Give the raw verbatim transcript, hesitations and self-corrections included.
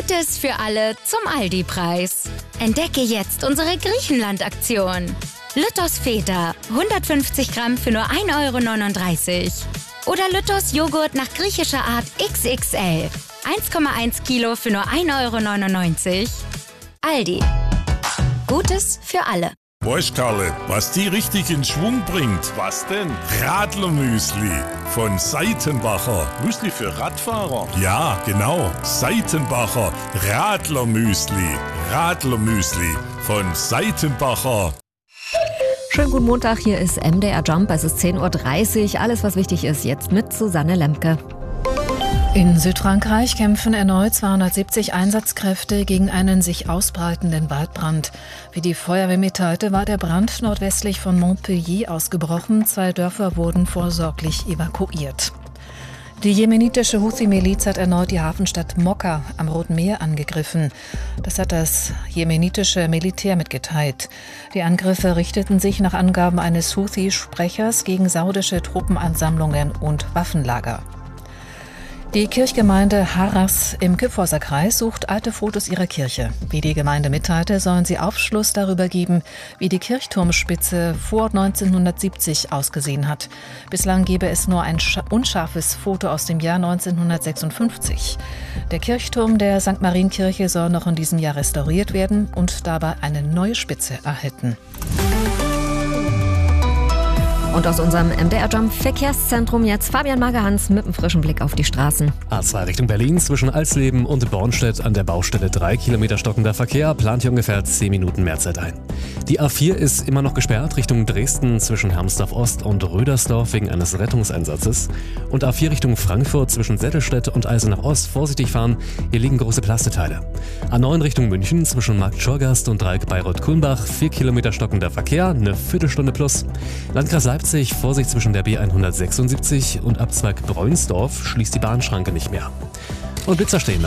Gutes für alle zum Aldi-Preis. Entdecke jetzt unsere Griechenland-Aktion. Lütters Feta, hundertfünfzig Gramm für nur ein Euro neununddreißig. Oder Lütters Joghurt nach griechischer Art X X L, eins Komma eins Kilo für nur ein Euro neunundneunzig. Aldi. Gutes für alle. Weißt Karle, was die richtig in Schwung bringt? Was denn? Radlermüsli von Seitenbacher. Müsli für Radfahrer? Ja, genau. Seitenbacher Radlermüsli. Radlermüsli von Seitenbacher. Schönen guten Montag, hier ist M D R Jump. Es ist zehn Uhr dreißig. Alles, was wichtig ist, jetzt mit Susanne Lemke. In Südfrankreich kämpfen erneut zweihundertsiebzig Einsatzkräfte gegen einen sich ausbreitenden Waldbrand. Wie die Feuerwehr mitteilte, war der Brand nordwestlich von Montpellier ausgebrochen. Zwei Dörfer wurden vorsorglich evakuiert. Die jemenitische Houthi-Miliz hat erneut die Hafenstadt Mokka am Roten Meer angegriffen. Das hat das jemenitische Militär mitgeteilt. Die Angriffe richteten sich nach Angaben eines Houthi-Sprechers gegen saudische Truppenansammlungen und Waffenlager. Die Kirchgemeinde Harras im Kyffhäuser Kreis sucht alte Fotos ihrer Kirche. Wie die Gemeinde mitteilte, sollen sie Aufschluss darüber geben, wie die Kirchturmspitze vor neunzehnhundertsiebzig ausgesehen hat. Bislang gebe es nur ein unscharfes Foto aus dem Jahr neunzehnhundertsechsundfünfzig. Der Kirchturm der Sankt Marienkirche soll noch in diesem Jahr restauriert werden und dabei eine neue Spitze erhalten. Und aus unserem M D R Jump Verkehrszentrum jetzt Fabian Magerhans mit einem frischen Blick auf die Straßen. A zwei Richtung Berlin zwischen Alsleben und Bornstedt an der Baustelle drei Kilometer stockender Verkehr, plant hier ungefähr zehn Minuten Mehrzeit ein. Die A vier ist immer noch gesperrt Richtung Dresden zwischen Hermsdorf Ost und Rödersdorf wegen eines Rettungseinsatzes. Und A vier Richtung Frankfurt zwischen Settelstedt und Eisenach Ost, vorsichtig fahren, hier liegen große Plasteteile. A neun Richtung München zwischen Markt Schorgast und Dreieck Bayreuth-Kulmbach, vier Kilometer stockender Verkehr, eine Viertelstunde plus. Landkreis Leipzig, Vorsicht zwischen der B hundertsechsundsiebzig und Abzweig Bräunsdorf, schließt die Bahnschranke nicht mehr. Und Blitzer stehen